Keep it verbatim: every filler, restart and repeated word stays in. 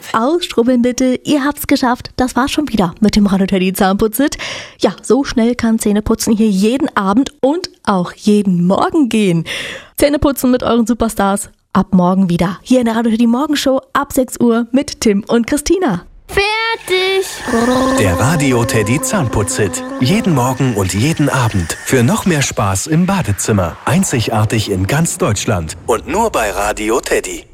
Ausstrubeln bitte, ihr habt's geschafft. Das war's schon wieder mit dem Radio Teddy Zahnputz-Hit. Ja, so schnell kann Zähneputzen hier jeden Abend und auch jeden Morgen gehen. Zähneputzen mit euren Superstars ab morgen wieder. Hier in der Radio Teddy Morgenshow ab sechs Uhr mit Tim und Christina. Fertig! Der Radio Teddy Zahnputz-Hit. Jeden Morgen und jeden Abend. Für noch mehr Spaß im Badezimmer. Einzigartig in ganz Deutschland. Und nur bei Radio Teddy.